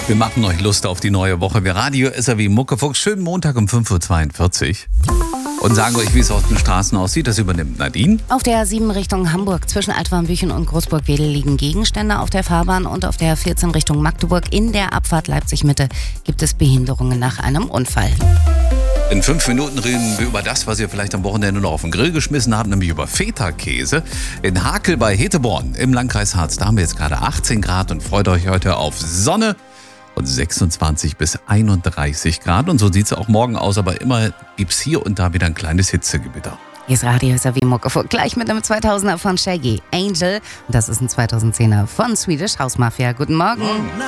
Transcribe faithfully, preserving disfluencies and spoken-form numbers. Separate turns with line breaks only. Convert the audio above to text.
Wir machen euch Lust auf die neue Woche. Wir Radio S R W Muckefuchs. Schönen Montag um fünf Uhr zweiundvierzig. Und sagen euch, wie es auf den Straßen aussieht. Das übernimmt Nadine.
Auf der A sieben Richtung Hamburg zwischen Altwarmbüchen und Großburg-Wedel liegen Gegenstände auf der Fahrbahn und auf der A vierzehn Richtung Magdeburg in der Abfahrt Leipzig-Mitte gibt es Behinderungen nach einem Unfall.
In fünf Minuten reden wir über das, was ihr vielleicht am Wochenende noch auf den Grill geschmissen habt, nämlich über Feta-Käse. In Hakel bei Heteborn im Landkreis Harz, da haben wir jetzt gerade achtzehn Grad und freut euch heute auf Sonne und sechsundzwanzig bis einunddreißig Grad. Und so sieht es auch morgen aus, aber immer gibt es hier und da wieder ein kleines Hitzegewitter.
Hier ist Radio S R W Muckefuchs, gleich mit einem zweitausender von Shaggy, Angel. Und das ist ein zweitausendzehner von Swedish House Mafia. Guten Morgen.